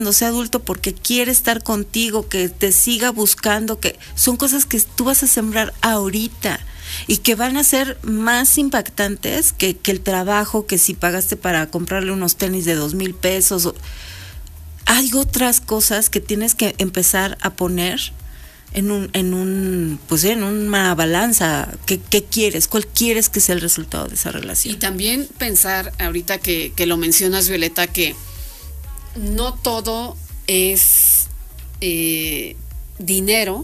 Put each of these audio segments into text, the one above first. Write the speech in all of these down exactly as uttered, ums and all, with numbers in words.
cuando sea adulto porque quiere estar contigo, que te siga buscando, que son cosas que tú vas a sembrar ahorita y que van a ser más impactantes que, que el trabajo, que si pagaste para comprarle unos tenis de dos mil pesos. Hay otras cosas que tienes que empezar a poner en un, en un, pues en una balanza. ¿Qué, qué quieres? ¿Cuál quieres que sea el resultado de esa relación? Y también pensar, ahorita que, que lo mencionas, Violeta, que no todo es eh, dinero,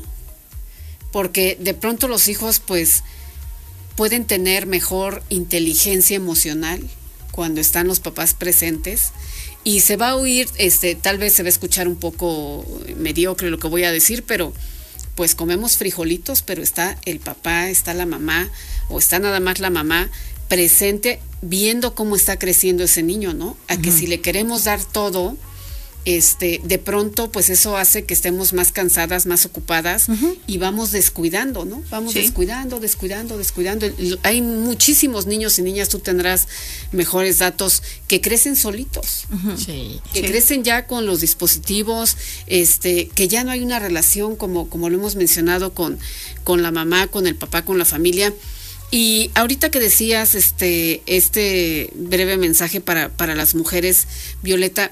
porque de pronto los hijos pues pueden tener mejor inteligencia emocional cuando están los papás presentes, y se va a oír, este, tal vez se va a escuchar un poco mediocre lo que voy a decir, pero pues comemos frijolitos, pero está el papá, está la mamá, o está nada más la mamá presente, viendo cómo está creciendo ese niño, ¿no? A que uh-huh. si le queremos dar todo, este, de pronto, pues eso hace que estemos más cansadas, más ocupadas, uh-huh. y vamos descuidando, ¿no? Vamos sí. descuidando, descuidando, descuidando. Hay muchísimos niños y niñas, tú tendrás mejores datos, que crecen solitos, uh-huh. sí. que sí. crecen ya con los dispositivos, este, que ya no hay una relación como, como lo hemos mencionado con, con la mamá, con el papá, con la familia. Y ahorita que decías este, este breve mensaje para, para las mujeres, Violeta,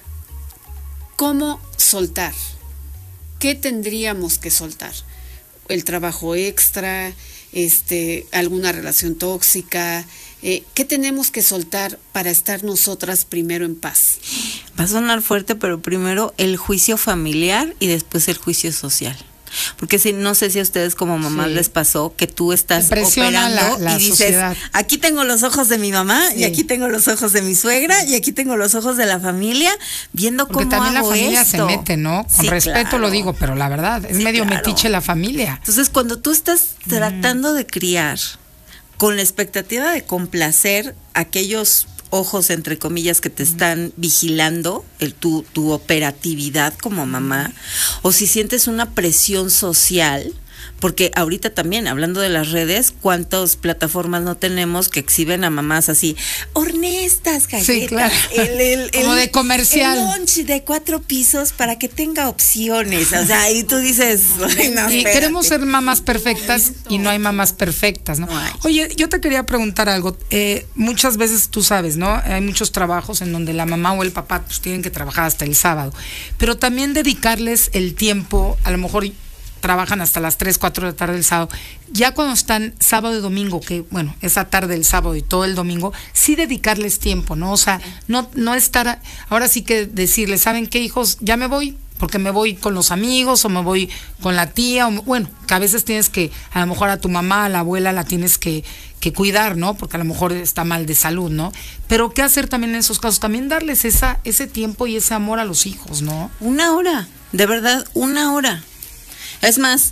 ¿cómo soltar? ¿Qué tendríamos que soltar? El trabajo extra, este, alguna relación tóxica. Eh, ¿Qué tenemos que soltar para estar nosotras primero en paz? Va a sonar fuerte, pero primero el juicio familiar y después el juicio social. Porque si no sé si a ustedes como mamás sí. les pasó que tú estás operando la, la y dices, sociedad. Aquí tengo los ojos de mi mamá, sí. y aquí tengo los ojos de mi suegra, y aquí tengo los ojos de la familia, viendo Porque cómo también hago la familia esto. se mete, ¿no? Con sí, respeto claro. lo digo, pero la verdad, es sí, medio claro. metiche la familia. Entonces, cuando tú estás tratando mm. de criar con la expectativa de complacer a aquellos ojos, entre comillas, que te están vigilando el, tu, tu operatividad como mamá, o si sientes una presión social, porque ahorita también, hablando de las redes, ¿cuántas plataformas no tenemos que exhiben a mamás así, hornestas, galletas, sí, claro. el, el, como el, de comercial, el lunch de cuatro pisos para que tenga opciones, o sea, y tú dices, ay, no, y queremos ser mamás perfectas y no hay mamás perfectas, ¿no? no Oye, yo te quería preguntar algo, eh, muchas veces tú sabes, ¿no? Hay muchos trabajos en donde la mamá o el papá pues tienen que trabajar hasta el sábado, pero también dedicarles el tiempo, a lo mejor trabajan hasta las tres, cuatro de la tarde del sábado, ya cuando están sábado y domingo, que bueno, esa tarde del sábado y todo el domingo, sí dedicarles tiempo, ¿no? O sea, no, no estar, ahora sí que decirles, ¿saben qué, hijos? Ya me voy, porque me voy con los amigos, o me voy con la tía, o bueno, que a veces tienes que, a lo mejor a tu mamá, a la abuela la tienes que, que cuidar, ¿no? Porque a lo mejor está mal de salud, ¿no? Pero ¿qué hacer también en esos casos? También darles esa, ese tiempo y ese amor a los hijos, ¿no? Una hora, de verdad, una hora. Es más,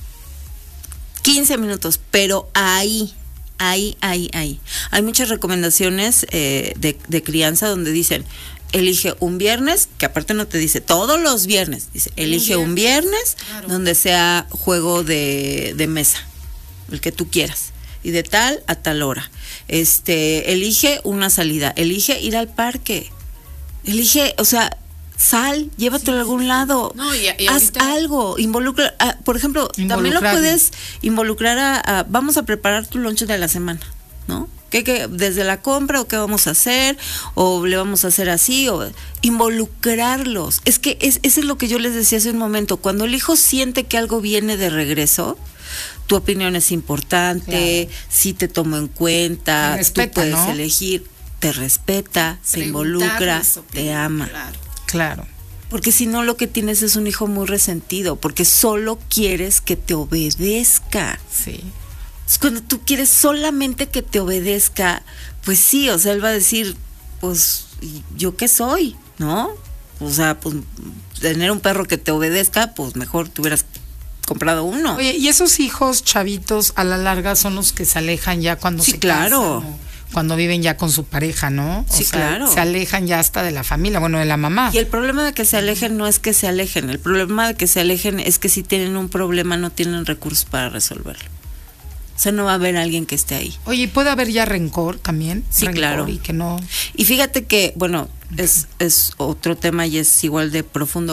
quince minutos, pero ahí, ahí, ahí, ahí. Hay muchas recomendaciones eh, de, de crianza donde dicen, elige un viernes, que aparte no te dice todos los viernes, dice, elige un viernes claro. donde sea juego de, de mesa, el que tú quieras, y de tal a tal hora. Este, elige una salida, elige ir al parque, elige, o sea, sal, llévatelo sí. a algún lado, no, y, y haz algo, involucra, a, por ejemplo, también lo puedes involucrar a, a, vamos a preparar tu lonche de la semana, ¿no? ¿Qué, qué, desde la compra o qué vamos a hacer, o le vamos a hacer así, o involucrarlos. Es que es, eso es lo que yo les decía hace un momento, cuando el hijo siente que algo viene de regreso, tu opinión es importante, claro. sí te tomo en cuenta, respeta, tú puedes ¿no? elegir, te respeta, se involucra, te ama. Claro. Claro. Porque si no, lo que tienes es un hijo muy resentido, porque solo quieres que te obedezca. Sí. Entonces, cuando tú quieres solamente que te obedezca, pues sí, o sea, él va a decir, pues, ¿yo qué soy? ¿No? O sea, pues, tener un perro que te obedezca, pues mejor te hubieras comprado uno. Oye, y esos hijos chavitos, a la larga, son los que se alejan ya cuando sí, se claro. casan, ¿no? Cuando viven ya con su pareja, ¿no? O sí, sea, claro. Se alejan ya hasta de la familia, bueno, de la mamá. Y el problema de que se alejen no es que se alejen, el problema de que se alejen es que si tienen un problema no tienen recursos para resolverlo. O sea, no va a haber alguien que esté ahí. Oye, ¿puede haber ya rencor también? Sí, Rencor claro. Y que no... Y fíjate que, bueno, es, es otro tema y es igual de profundo